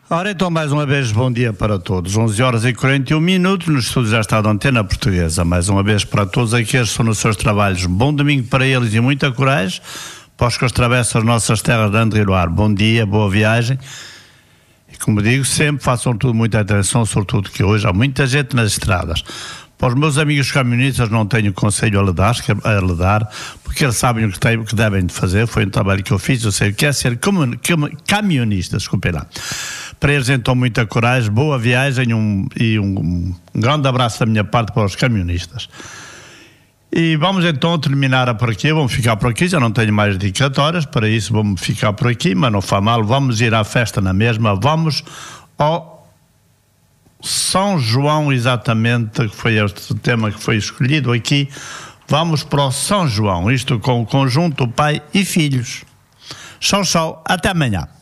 Ora, então, mais uma vez, bom dia para todos. 11h41, no estúdio já está da Antena Portuguesa. Mais uma vez para todos aqueles que estão nos seus trabalhos. Bom domingo para eles e muita coragem. Para os que atravessam as nossas terras de André Luar, bom dia, boa viagem. E como digo, sempre façam tudo muita atenção, sobretudo que hoje há muita gente nas estradas. Para os meus amigos camionistas não tenho conselho a lhe dar, porque eles sabem o que devem de fazer. Foi um trabalho que eu fiz, eu sei o que é ser camionista, desculpem lá. Para eles então muita coragem, boa viagem e um grande abraço da minha parte para os camionistas. E vamos então terminar por aqui, vamos ficar por aqui, já não tenho mais dedicatórias, para isso vamos ficar por aqui, mas não faz mal, vamos ir à festa na mesma, vamos ao São João, exatamente, que foi este tema que foi escolhido aqui. Vamos para o São João, isto com o conjunto pai e filhos. Tchau, tchau, até amanhã.